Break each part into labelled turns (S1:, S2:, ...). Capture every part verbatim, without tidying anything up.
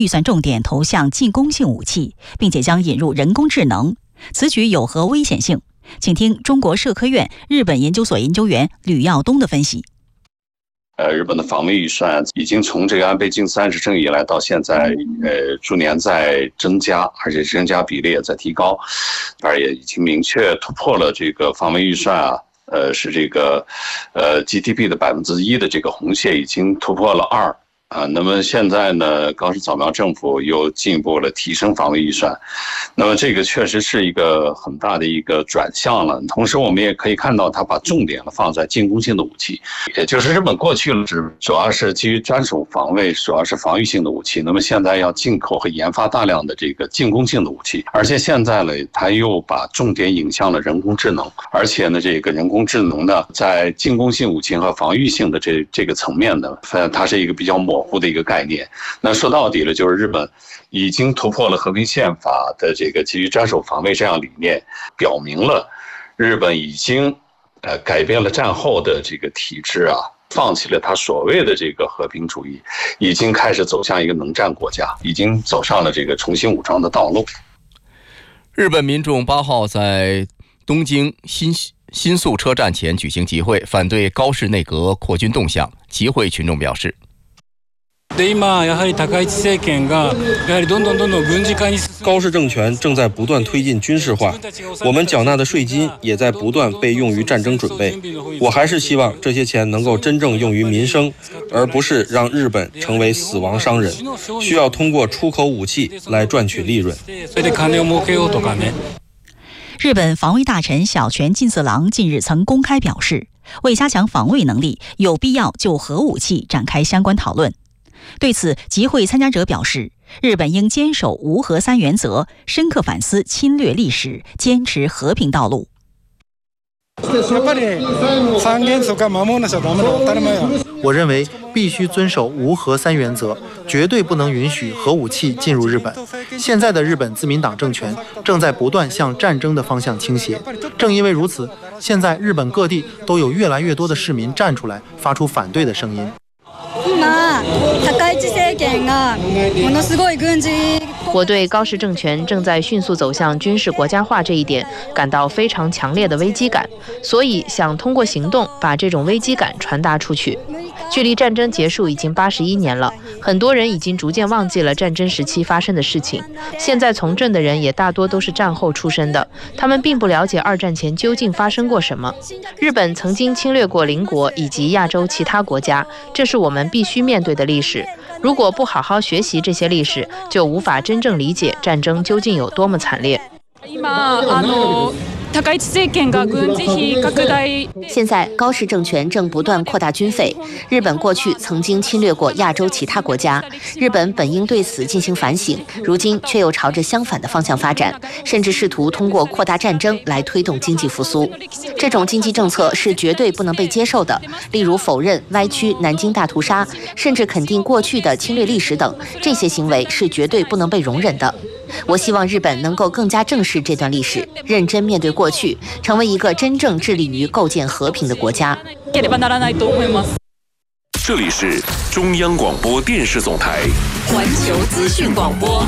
S1: 预算重点投向进攻性武器，并且将引入人工智能，此举有何危险性？请听中国社科院日本研究所研究员吕耀东的分析。
S2: 呃，日本的防卫预算已经从这个安倍晋三执政以来到现在，呃，逐年在增加，而且增加比例也在提高，而也已经明确突破了这个防卫预算啊，呃，是这个，呃 G D P 的百分之一的这个红线已经突破了二。啊，那么现在呢，高市早苗政府又进一步了提升防卫预算，那么这个确实是一个很大的一个转向了。同时，我们也可以看到，它把重点了放在进攻性的武器，也就是日本过去了只主要是基于专属防卫，主要是防御性的武器。那么现在要进口和研发大量的这个进攻性的武器，而且现在呢，它又把重点引向了人工智能，而且呢，这个人工智能呢，在进攻性武器和防御性的这这个层面呢，它是一个比较模糊的一个概念。那说到底了，就是日本已经突破了和平宪法的这个基于专守防卫这样理念，表明了日本已经呃改变了战后的这个体制啊，放弃了他所谓的这个和平主义，已经开始走向一个能战国家，已经走上了这个重新武装的道路。
S3: 日本民众八号在东京新新宿车站前举行集会，反对高市内阁扩军动向。集会群众表示，
S4: 高市政权正在不断推进军事化，我们缴纳的税金也在不断被用于战争准备。我还是希望这些钱能够真正用于民生，而不是让日本成为死亡商人，需要通过出口武器来赚取利润。
S1: 日本防卫大臣小泉进次郎近日曾公开表示，为加强防卫能力，有必要就核武器展开相关讨论。对此，集会参加者表示，日本应坚守无核三原则，深刻反思侵略历史，坚持和平道路。
S5: 我认为必须遵守无核三原则，绝对不能允许核武器进入日本。现在的日本自民党政权正在不断向战争的方向倾斜，正因为如此，现在日本各地都有越来越多的市民站出来，发出反对的声音。
S6: 我对高市政权正在迅速走向军事国家化这一点感到非常强烈的危机感，所以想通过行动把这种危机感传达出去。距离战争结束已经八十一年了，很多人已经逐渐忘记了战争时期发生的事情。现在从政的人也大多都是战后出生的，他们并不了解二战前究竟发生过什么。日本曾经侵略过邻国以及亚洲其他国家，这是我们必须面对的历史。如果不好好学习这些历史，就无法真正理解战争究竟有多么惨烈。
S7: 现在高市政权正不断扩大军费，日本过去曾经侵略过亚洲其他国家，日本本应对此进行反省，如今却又朝着相反的方向发展，甚至试图通过扩大战争来推动经济复苏。这种经济政策是绝对不能被接受的，例如否认、歪曲南京大屠杀，甚至肯定过去的侵略历史等，这些行为是绝对不能被容忍的。我希望日本能够更加正视这段历史，认真面对过去，成为一个真正致力于构建和平的国家。
S8: 这里是中央广播电视总台
S9: 环球资讯广播。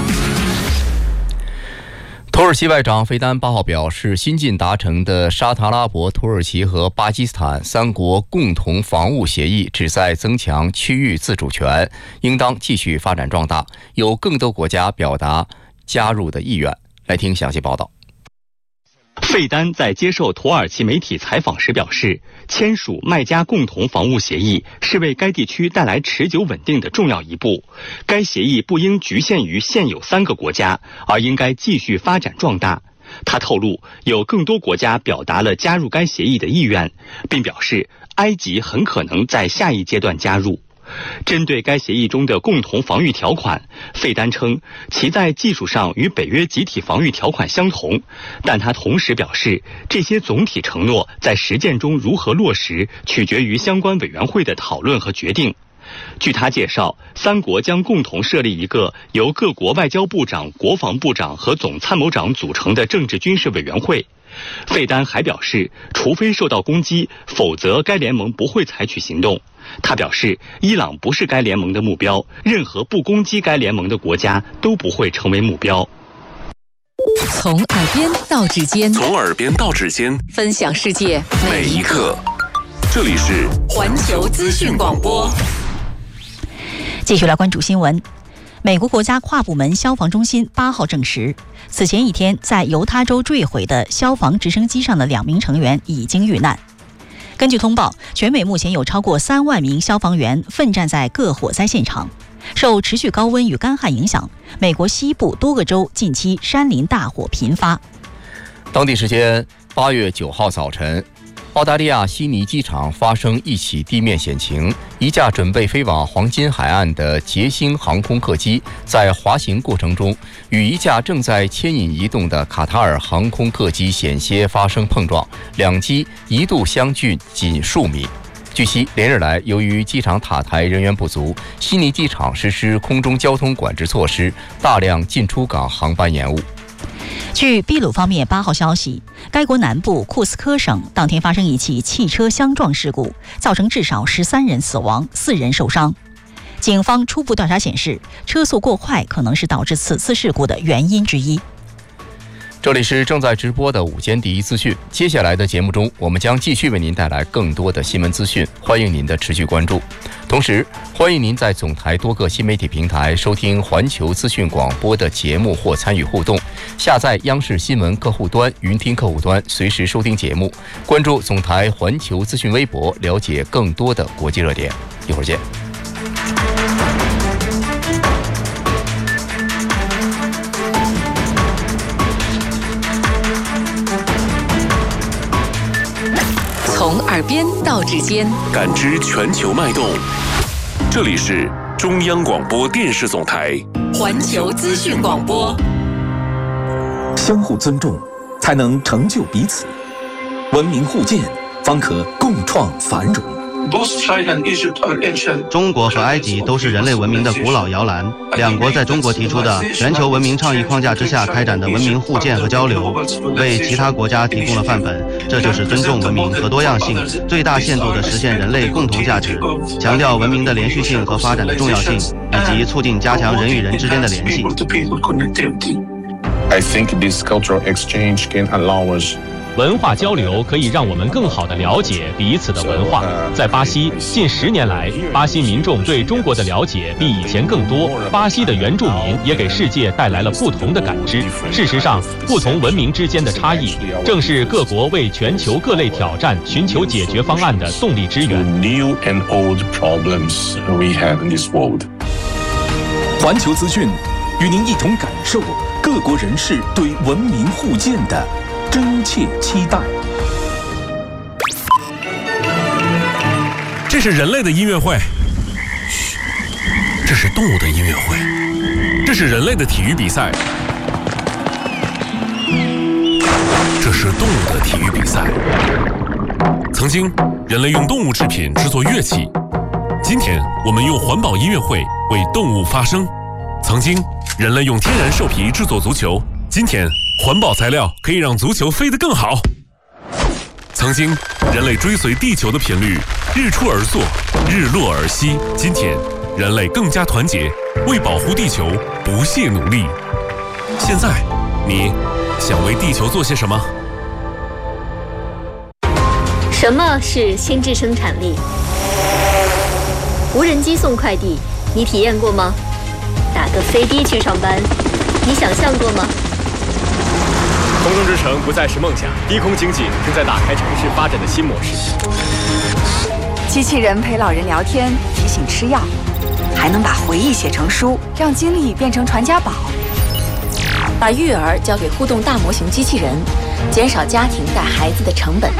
S3: 土耳其外长费丹八号表示，新近达成的沙特阿拉伯、土耳其和巴基斯坦三国共同防务协议旨在增强区域自主权，应当继续发展壮大，有更多国家表达加入的意愿。来听详细报道。
S10: 费丹在接受土耳其媒体采访时表示，签署麦加共同防务协议是为该地区带来持久稳定的重要一步。该协议不应局限于现有三个国家，而应该继续发展壮大。他透露，有更多国家表达了加入该协议的意愿，并表示埃及很可能在下一阶段加入。针对该协议中的共同防御条款，费丹称其在技术上与北约集体防御条款相同，但他同时表示，这些总体承诺在实践中如何落实，取决于相关委员会的讨论和决定。据他介绍，三国将共同设立一个由各国外交部长、国防部长和总参谋长组成的政治军事委员会。费丹还表示，除非受到攻击，否则该联盟不会采取行动。 他表示，伊朗不是该联盟的目标，任何不攻击该联盟的国家都不会成为目标。
S9: 从耳边到指尖，
S8: 从耳边到指尖，
S9: 分享世界
S8: 每一刻。这里是
S9: 环球资讯广播。
S1: 继续来关注新闻。美国国家跨部门消防中心八号证实，此前一天在犹他州坠毁的消防直升机上的两名成员已经遇难。根据通报，全美目前有超过三万名消防员奋战在各火灾现场。受持续高温与干旱影响，美国西部多个州近期山林大火频发。
S3: 当地时间八月九号早晨，澳大利亚悉尼机场发生一起地面险情，一架准备飞往黄金海岸的捷星航空客机在滑行过程中与一架正在牵引移动的卡塔尔航空客机险些发生碰撞，两机一度相距仅数米。据悉，连日来由于机场塔台人员不足，悉尼机场实施空中交通管制措施，大量进出港航班延误。
S1: 据秘鲁方面八号消息，该国南部库斯科省当天发生一起汽车相撞事故，造成至少十三人死亡，四人受伤。警方初步调查显示，车速过快可能是导致此次事故的原因之一。
S3: 这里是正在直播的午间第一资讯，接下来的节目中，我们将继续为您带来更多的新闻资讯，欢迎您的持续关注。同时，欢迎您在总台多个新媒体平台收听环球资讯广播的节目或参与互动，下载央视新闻客户端、云听客户端，随时收听节目。关注总台环球资讯微博，了解更多的国际热点。一会儿见。
S9: 从耳边到指尖，
S8: 感知全球脉动。这里是中央广播电视总台
S9: 环球资讯广播。
S11: 相互尊重，才能成就彼此；文明互鉴，方可共创繁荣。
S12: 中国和埃及都是人类文明的古老摇篮，两国在中国提出的全球文明倡议框架之下开展的文明互鉴和交流，为其他国家提供了范本。这就是尊重文明和多样性，最大限度地实现人类共同价值，强调文明的连续性和发展的重要性，以及促进加强人与人之间的联系。
S13: I think this cultural exchange can allow us
S14: 文化交流可以让我们更好地了解彼此的文化。在巴西，近十年来，巴西民众对中国的了解比以前更多。巴西的原住民也给世界带来了不同的感知。事实上，不同文明之间的差异，正是各国为全球各类挑战寻求解决方案的动力之源。
S13: new and old problems we have in this world。
S11: 环球资讯与您一同感受各国人士对文明互鉴的真切期待。
S8: 这是人类的音乐会，嘘，这是动物的音乐会，这是人类的体育比赛，这是动物的体育比赛。曾经，人类用动物制品制作乐器，今天我们用环保音乐会为动物发声。曾经，人类用天然兽皮制作足球，今天环保材料可以让足球飞得更好。曾经，人类追随地球的频率，日出而作，日落而息。今天，人类更加团结，为保护地球不懈努力。现在，你想为地球做些什么？
S15: 什么是心智生产力？无人机送快递，你体验过吗？打个飞的去上班，你想象过吗？
S16: 空中之城不再是梦想，低空经济正在打开城市发展的新模式。
S17: 机器人陪老人聊天，提醒吃药，还能把回忆写成书，让经历变成传家宝。把育儿交给互动大模型机器人，减少家庭带孩子的成本。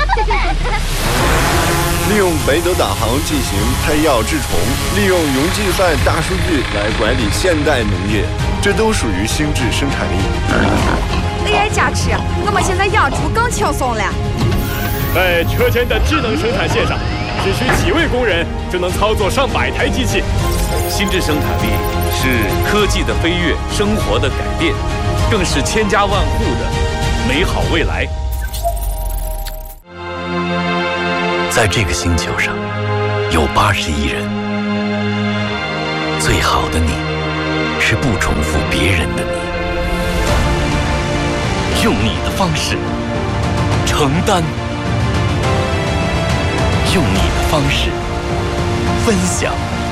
S18: 利用北斗导航进行配药治虫，利用云计算大数据来管理现代农业，这都属于心智生产力。
S17: A I 加持，我们现在养猪更轻松了。
S16: 在车间的智能生产线上，只需几位工人就能操作上百台机器。
S19: 心智生产力是科技的飞跃，生活的改变，更是千家万户的美好未来。
S20: 在这个星球上， 有八十亿人。最好的你，是不重复别人的你。用你的方式承担，用你的方式分享，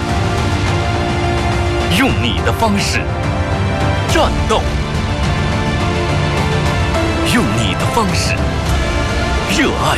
S20: 用你的方式战斗，用你的方式热爱，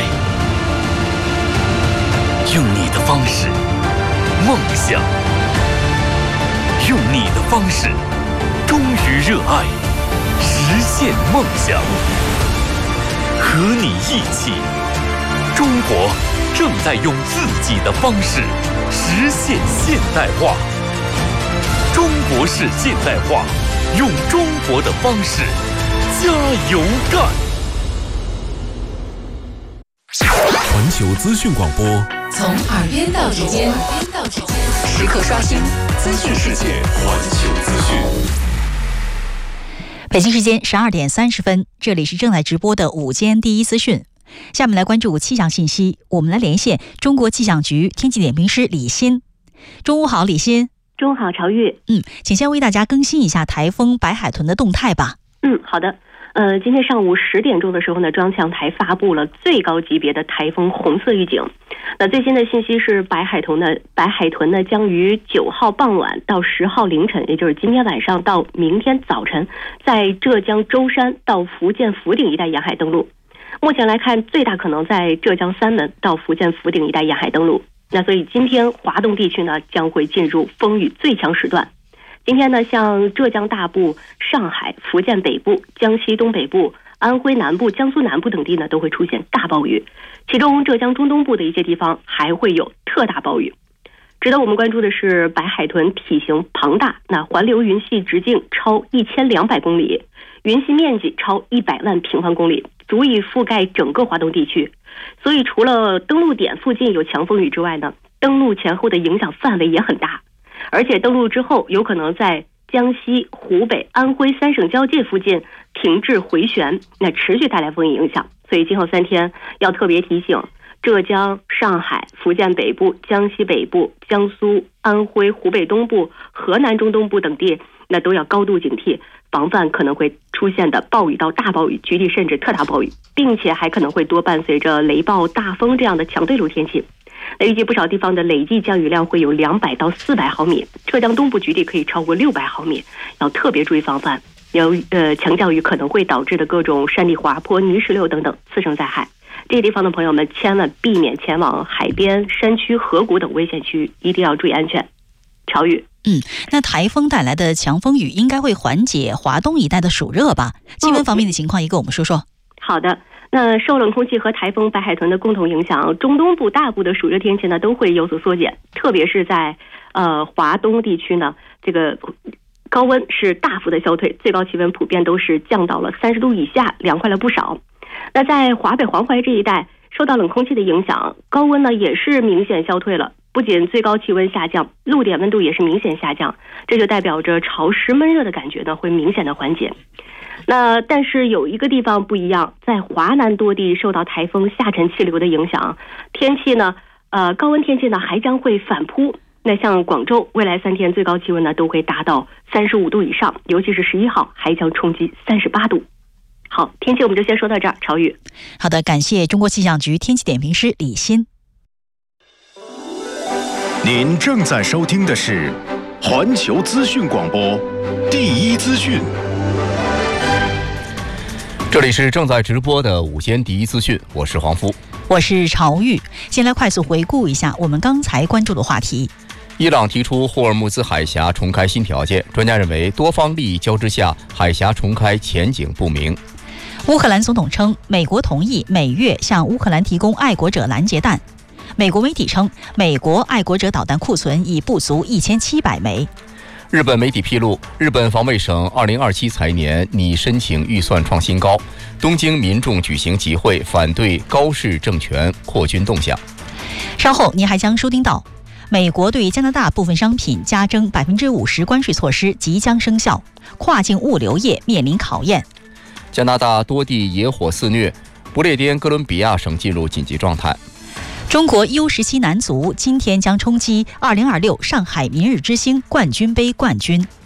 S20: 用你的方式梦想，用你的方式忠于热爱，实现梦想。和你一起，中国正在用自己的方式实现现代化。中国式现代化，用中国的方式加油干。
S8: 环球资讯广播，
S9: 从耳边到指尖，时刻刷新资讯世界。
S8: 环球资讯。
S1: 北京时间十二点三十分，这里是正在直播的午间第一资讯。下面来关注气象信息，我们来连线中国气象局天气点评师李欣。中午好，李欣。
S21: 中午好，朝玉。
S1: 嗯，请先为大家更新一下台风白海豚的动态吧。
S21: 嗯，好的。呃，今天上午十点钟的时候呢，中央气象台发布了最高级别的台风红色预警。那最新的信息是，白海豚呢，白海豚呢将于九号傍晚到十号凌晨，也就是今天晚上到明天早晨，在浙江舟山到福建福鼎一带沿海登陆。目前来看，最大可能在浙江三门到福建福鼎一带沿海登陆。那所以今天华东地区呢将会进入风雨最强时段。今天呢，像浙江大部、上海、福建北部、江西东北部、安徽南部、江苏南部等地呢都会出现大暴雨，其中浙江中东部的一些地方还会有特大暴雨。值得我们关注的是，白海豚体型庞大，那环流云系直径超一千两百公里，云系面积超一百万平方公里，足以覆盖整个华东地区。所以除了登陆点附近有强风雨之外呢，登陆前后的影响范围也很大。而且登陆之后有可能在江西、湖北、安徽三省交界附近停滞回旋，那持续带来风雨影响。所以今后三天要特别提醒浙江、上海、福建北部、江西北部、江苏、安徽、湖北东部、河南中东部等地，那都要高度警惕，防范可能会出现的暴雨到大暴雨，局地甚至特大暴雨，并且还可能会多伴随着雷暴、大风这样的强对流天气。那预计不少地方的累计降雨量会有两百到四百毫米，浙江东部局地可以超过六百毫米，要特别注意防范。有呃强降雨可能会导致的各种山地滑坡、泥石流等等次生灾害。这些地方的朋友们千万避免前往海边、山区、河谷等危险区，一定要注意安全。朝雨。
S1: 嗯，那台风带来的强风雨应该会缓解华东一带的暑热吧？气温方面的情况也跟我们说说。
S21: 好的。那受冷空气和台风白海豚的共同影响，中东部大部的暑热天气呢都会有所缩减，特别是在呃华东地区呢，这个高温是大幅的消退，最高气温普遍都是降到了三十度以下，凉快了不少。那在华北黄淮这一带，受到冷空气的影响，高温呢也是明显消退了，不仅最高气温下降，陆点温度也是明显下降，这就代表着潮湿闷热的感觉呢会明显的缓解。那但是有一个地方不一样，在华南多地受到台风下沉气流的影响，天气呢，呃，高温天气呢还将会反扑。那像广州，未来三天最高气温呢都会达到三十五度以上，尤其是十一号还将冲击三十八度。好，天气我们就先说到这儿，朝雨。
S1: 好的，感谢中国气象局天气点评师李欣。
S11: 您正在收听的是环球资讯广播第一资讯。
S3: 这里是正在直播的午间第一资讯，我是黄夫，
S1: 我是朝玉。先来快速回顾一下我们刚才关注的话题。
S3: 伊朗提出霍尔木兹海峡重开新条件，专家认为多方利益交织下，海峡重开前景不明。
S1: 乌克兰总统称，美国同意每月向乌克兰提供爱国者拦截弹。美国媒体称，美国爱国者导弹库存已不足一千七百枚。
S3: 日本媒体披露，日本防卫省二零二七财年拟申请预算创新高。东京民众举行集会，反对高市政权扩军动向。
S1: 稍后您还将收听到，美国对加拿大部分商品加征百分之五十关税措施即将生效，跨境物流业面临考验。
S3: 加拿大多地野火肆虐，不列颠哥伦比亚省进入紧急状态。
S1: 中国 U 十七男足今天将冲击二零二六上海明日之星冠军杯冠军。